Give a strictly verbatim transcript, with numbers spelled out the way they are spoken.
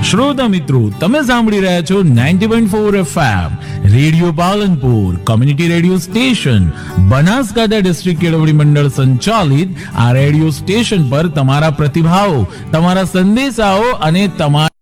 શ્રોતા મિત્રો, તમે સાંભળી રહ્યા છો ninety point four FM radio Palanpur, community radio station, Banaskantha district કેળવણી મંડળ સંચાલિત આ રેડિયો સ્ટેશન પર તમારા પ્રતિભાવો, તમારા સંદેશાઓ અને તમારા